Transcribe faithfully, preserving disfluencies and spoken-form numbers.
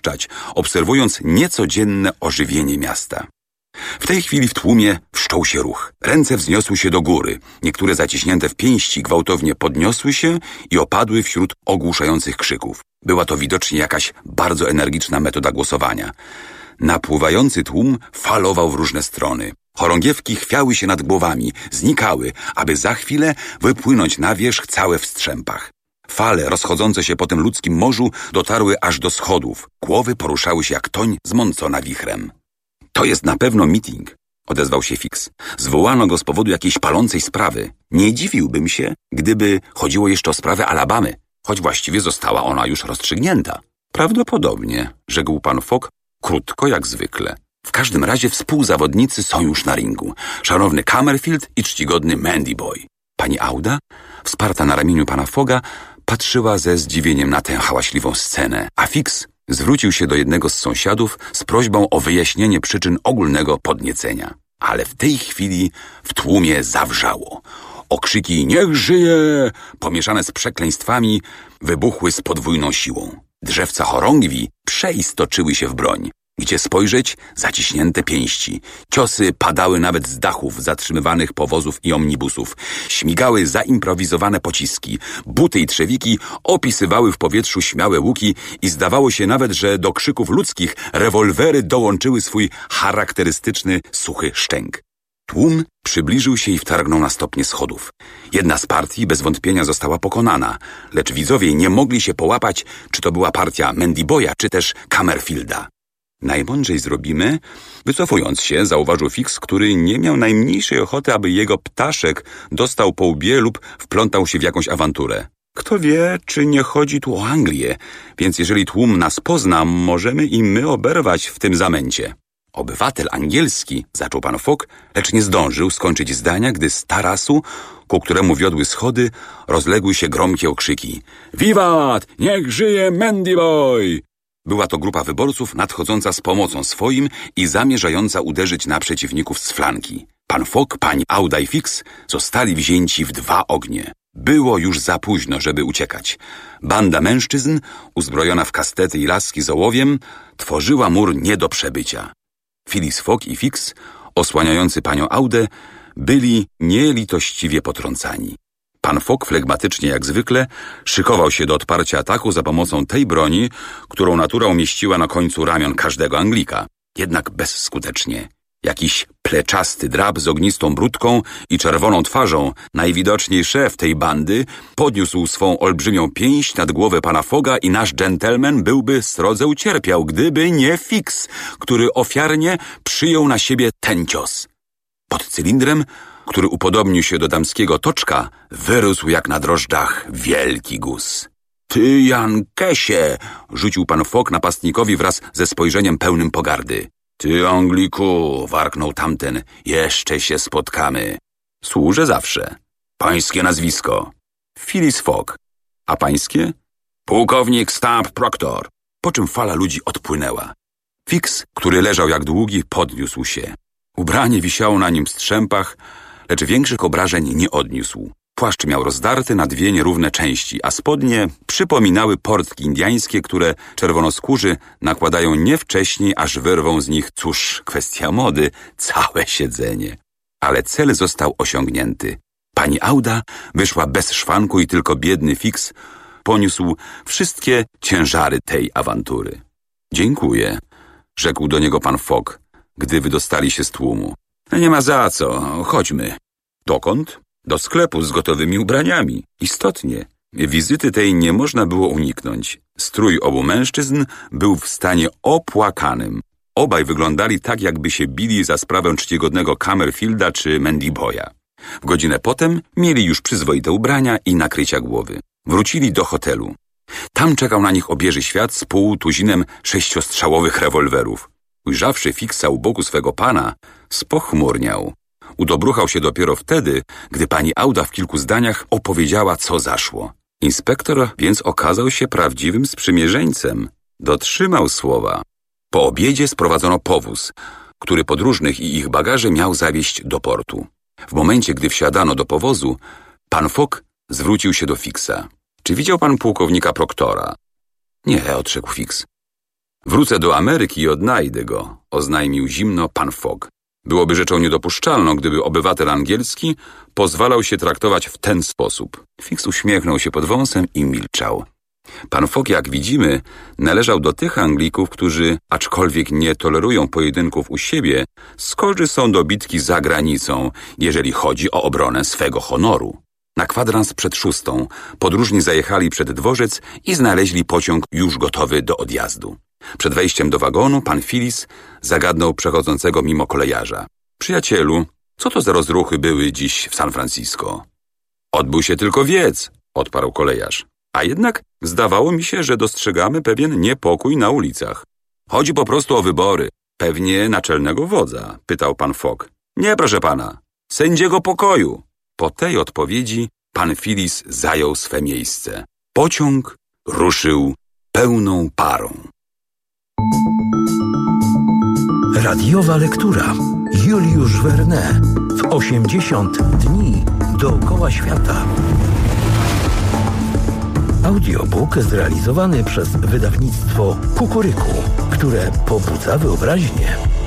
przypuszczać, obserwując niecodzienne ożywienie miasta. W tej chwili w tłumie wszczął się ruch. Ręce wzniosły się do góry. Niektóre zaciśnięte w pięści gwałtownie podniosły się i opadły wśród ogłuszających krzyków. Była to widocznie jakaś bardzo energiczna metoda głosowania. Napływający tłum falował w różne strony. Chorągiewki chwiały się nad głowami, znikały, aby za chwilę wypłynąć na wierzch całe w strzępach. Fale rozchodzące się po tym ludzkim morzu dotarły aż do schodów. Głowy poruszały się jak toń zmącona wichrem. To jest na pewno meeting, odezwał się Fix. Zwołano go z powodu jakiejś palącej sprawy. Nie dziwiłbym się, gdyby chodziło jeszcze o sprawę Alabamy, choć właściwie została ona już rozstrzygnięta. Prawdopodobnie, rzekł pan Fogg, krótko jak zwykle. W każdym razie współzawodnicy są już na ringu. Szanowny Cummerfield i czcigodny Mandy Boy. Pani Auda, wsparta na ramieniu pana Fogga, patrzyła ze zdziwieniem na tę hałaśliwą scenę, a Fix zwrócił się do jednego z sąsiadów z prośbą o wyjaśnienie przyczyn ogólnego podniecenia. Ale w tej chwili w tłumie zawrzało. Okrzyki „Niech żyje!” pomieszane z przekleństwami wybuchły z podwójną siłą. Drzewca chorągwi przeistoczyły się w broń. Gdzie spojrzeć, zaciśnięte pięści. Ciosy padały nawet z dachów zatrzymywanych powozów i omnibusów. Śmigały zaimprowizowane pociski. Buty i trzewiki opisywały w powietrzu śmiałe łuki i zdawało się nawet, że do krzyków ludzkich rewolwery dołączyły swój charakterystyczny, suchy szczęk. Tłum przybliżył się i wtargnął na stopnie schodów. Jedna z partii bez wątpienia została pokonana, lecz widzowie nie mogli się połapać, czy to była partia Mandy Boya, czy też Cummerfielda. Najmądrzej zrobimy, wycofując się, zauważył Fix, który nie miał najmniejszej ochoty, aby jego ptaszek dostał po łbie lub wplątał się w jakąś awanturę. Kto wie, czy nie chodzi tu o Anglię, więc jeżeli tłum nas pozna, możemy i my oberwać w tym zamęcie. Obywatel angielski, zaczął pan Fogg, lecz nie zdążył skończyć zdania, gdy z tarasu, ku któremu wiodły schody, rozległy się gromkie okrzyki. Wiwat! Niech żyje Mandy Boy! Była to grupa wyborców nadchodząca z pomocą swoim i zamierzająca uderzyć na przeciwników z flanki. Pan Fogg, pani Auda i Fix zostali wzięci w dwa ognie. Było już za późno, żeby uciekać. Banda mężczyzn, uzbrojona w kastety i laski z ołowiem, tworzyła mur nie do przebycia. Phileas Fogg i Fix, osłaniający panią Audę, byli nielitościwie potrącani. Pan Fogg flegmatycznie jak zwykle szykował się do odparcia ataku za pomocą tej broni, którą natura umieściła na końcu ramion każdego Anglika. Jednak bezskutecznie. Jakiś pleczasty drab z ognistą brudką i czerwoną twarzą, najwidoczniej szef tej bandy, podniósł swą olbrzymią pięść nad głowę pana Fogga i nasz dżentelmen byłby srodze ucierpiał, gdyby nie Fix, który ofiarnie przyjął na siebie ten cios. Pod cylindrem, który upodobnił się do damskiego toczka, wyrósł jak na drożdżach wielki guz. Ty, Jankesie! Rzucił pan Fogg napastnikowi wraz ze spojrzeniem pełnym pogardy. Ty, Angliku! Warknął tamten. Jeszcze się spotkamy. Służę zawsze. Pańskie nazwisko? Phileas Fogg. A pańskie? Pułkownik Stamp Proctor. Po czym fala ludzi odpłynęła. Fix, który leżał jak długi, podniósł się. Ubranie wisiało na nim w strzępach, lecz większych obrażeń nie odniósł. Płaszcz miał rozdarty na dwie nierówne części, a spodnie przypominały portki indyjskie, które czerwonoskórzy nakładają nie wcześniej, aż wyrwą z nich, cóż, kwestia mody, całe siedzenie. Ale cel został osiągnięty. Pani Auda wyszła bez szwanku i tylko biedny Fix poniósł wszystkie ciężary tej awantury. Dziękuję, rzekł do niego pan Fogg, gdy wydostali się z tłumu. Nie ma za co, chodźmy. Dokąd? Do sklepu z gotowymi ubraniami. Istotnie. Wizyty tej nie można było uniknąć. Strój obu mężczyzn był w stanie opłakanym. Obaj wyglądali tak, jakby się bili za sprawę czcigodnego Cummerfielda czy Mandy Boya. W godzinę potem mieli już przyzwoite ubrania i nakrycia głowy. Wrócili do hotelu. Tam czekał na nich obieży świat z półtuzinem sześciostrzałowych rewolwerów. Ujrzawszy Fixa u boku swego pana, spochmurniał. Udobruchał się dopiero wtedy, gdy pani Auda w kilku zdaniach opowiedziała, co zaszło. Inspektor więc okazał się prawdziwym sprzymierzeńcem. Dotrzymał słowa. Po obiedzie sprowadzono powóz, który podróżnych i ich bagaże miał zawieźć do portu. W momencie, gdy wsiadano do powozu, pan Fogg zwrócił się do Fixa. Czy widział pan pułkownika Proctora? Nie, odrzekł Fix. Wrócę do Ameryki i odnajdę go, oznajmił zimno pan Fogg. Byłoby rzeczą niedopuszczalną, gdyby obywatel angielski pozwalał się traktować w ten sposób. Fix uśmiechnął się pod wąsem i milczał. Pan Fogg, jak widzimy, należał do tych Anglików, którzy, aczkolwiek nie tolerują pojedynków u siebie, skorzy są do bitki za granicą, jeżeli chodzi o obronę swego honoru. Na kwadrans przed szóstą podróżni zajechali przed dworzec i znaleźli pociąg już gotowy do odjazdu. Przed wejściem do wagonu pan Phillis zagadnął przechodzącego mimo kolejarza. Przyjacielu, co to za rozruchy były dziś w San Francisco? Odbył się tylko wiec, odparł kolejarz. A jednak zdawało mi się, że dostrzegamy pewien niepokój na ulicach. Chodzi po prostu o wybory. Pewnie naczelnego wodza, pytał pan Fogg. Nie, proszę pana, sędziego pokoju. Po tej odpowiedzi pan Phillis zajął swe miejsce. Pociąg ruszył pełną parą. Radiowa lektura. Juliusz Verne w osiemdziesiąt dni dookoła świata. Audiobook zrealizowany przez wydawnictwo Kukuryku, które pobudza wyobraźnię.